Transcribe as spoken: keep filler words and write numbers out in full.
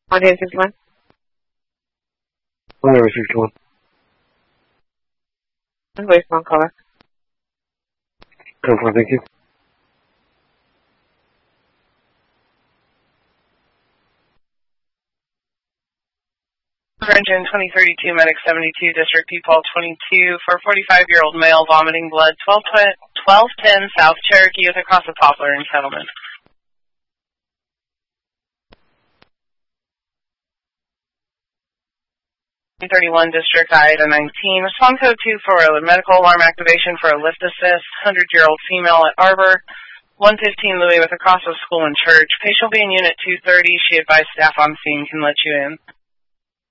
one eight six one. one eight six one. Wait for one caller. Go for it, thank you. Engine twenty thirty-two, Medic seventy-two, District P-Pol twenty-two, for forty-five-year-old male vomiting blood, twelve ten South Cherokee with across the Poplar in Settlement. thirty-one, District I A nineteen, response code two for a medical alarm activation for a lift assist, one hundred-year-old female at Arbor, one fifteen Louis with across the school and church. Patient will be in Unit two thirty. She advised staff on scene can let you in.